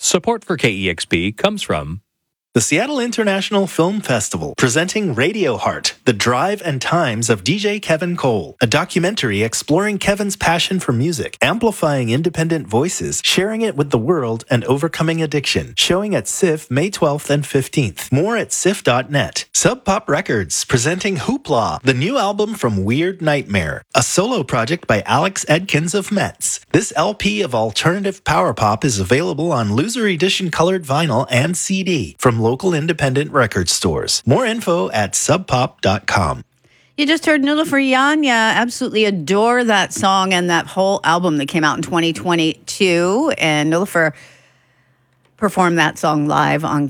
Support for KEXP comes from the Seattle International Film Festival, presenting Radio Heart, The Drive and Times of DJ Kevin Cole, a documentary exploring Kevin's passion for music, amplifying independent voices, sharing it with the world, and overcoming addiction. Showing at SIFF May 12th and 15th. More at SIFF.net. Sub Pop Records, presenting Hoopla, the new album from Weird Nightmare, a solo project by Alex Edkins of Metz. This LP of alternative power pop is available on loser edition colored vinyl and CD from local independent record stores. More info at subpop.com. You just heard Nilüfer Yanya. Absolutely adore that song and that whole album that came out in 2022. And Nilüfer performed that song live on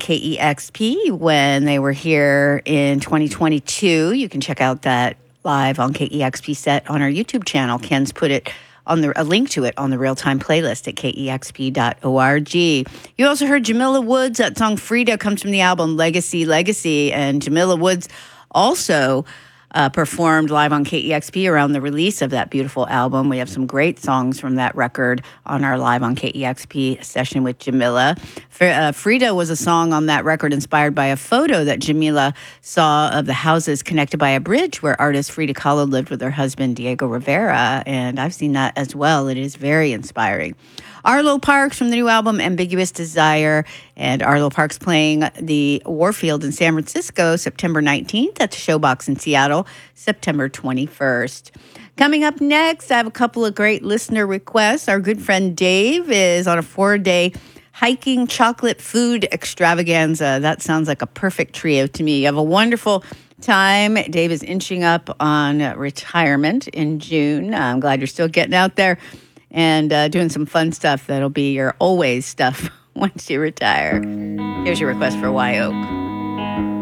KEXP when they were here in 2022. You can check out that live on KEXP set on our YouTube channel. Ken's put it on a link to it on the real-time playlist at kexp.org. You also heard Jamila Woods. That song Frida comes from the album Legacy. And Jamila Woods also performed live on KEXP around the release of that beautiful album. We have some great songs from that record on our live on KEXP session with Jamila. Frida was a song on that record inspired by a photo that Jamila saw of the houses connected by a bridge where artist Frida Kahlo lived with her husband Diego Rivera, and I've seen that as well. It is very inspiring. Arlo Parks from the new album Ambiguous Desire, and Arlo Parks playing the Warfield in San Francisco September 19th at the Showbox in Seattle September 21st. Coming up next, I have a couple of great listener requests. Our good friend Dave is on a 4-day hiking chocolate food extravaganza. That sounds like a perfect trio to me. You have a wonderful time. Dave is inching up on retirement in June. I'm glad you're still getting out there and doing some fun stuff that'll be your always stuff once you retire. Here's your request for Wye Oak.